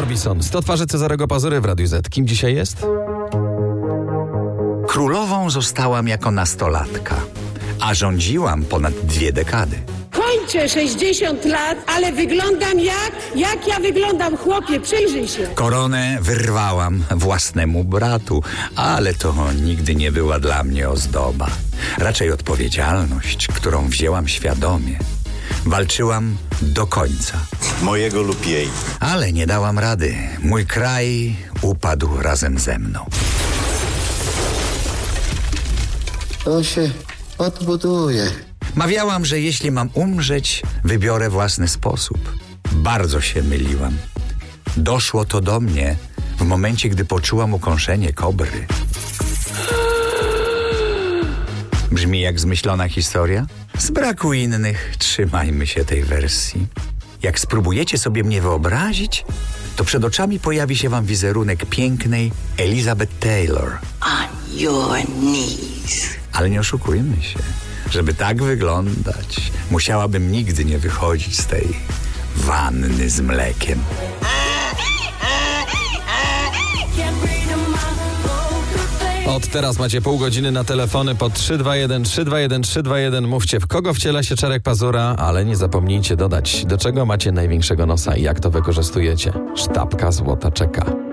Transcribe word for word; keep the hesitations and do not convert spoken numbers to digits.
Robinson. sto twarzy Cezarego Pazury w Radiu Z. Kim dzisiaj jest? Królową zostałam jako nastolatka, a rządziłam ponad dwie dekady. Kończę sześćdziesiąt lat, ale wyglądam jak? Jak ja wyglądam, chłopie? Przyjrzyj się. Koronę wyrwałam własnemu bratu, ale to nigdy nie była dla mnie ozdoba. Raczej odpowiedzialność, którą wzięłam świadomie. Walczyłam do końca. Mojego lub jej. Ale nie dałam rady. Mój kraj upadł razem ze mną. To się odbuduje. Mawiałam, że jeśli mam umrzeć, wybiorę własny sposób. Bardzo się myliłam. Doszło to do mnie w momencie, gdy poczułam ukąszenie kobry. Brzmi jak zmyślona historia? Z braku innych trzymajmy się tej wersji. Jak spróbujecie sobie mnie wyobrazić, to przed oczami pojawi się wam wizerunek pięknej Elizabeth Taylor. On your knees. Ale nie oszukujmy się. Żeby tak wyglądać, musiałabym nigdy nie wychodzić z tej wanny z mlekiem. Od teraz macie pół godziny na telefony pod trzy dwa jeden trzy dwa jeden trzy dwa jeden. Mówcie, w kogo wciela się Czarek Pazura, ale nie zapomnijcie dodać, do czego macie największego nosa i jak to wykorzystujecie. Sztabka złota czeka.